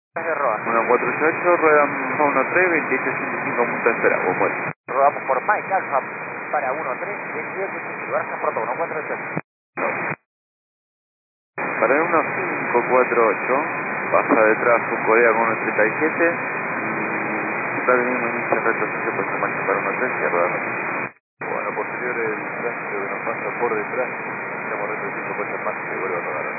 de Roa. 1488, rueda 13, 2885, punto de espera, vos muere. Rodamos por Mike Alfa para 13, 28, Barça Proto 1488. Para el 1548, pasa detrás un Corea con 137 y está teniendo un índice de retroceso por esta marcha para 13 y rueda. Bueno, posterior el tránsito que nos pasa por detrás, estamos retrocediendo por esta marcha y vuelve a rodar.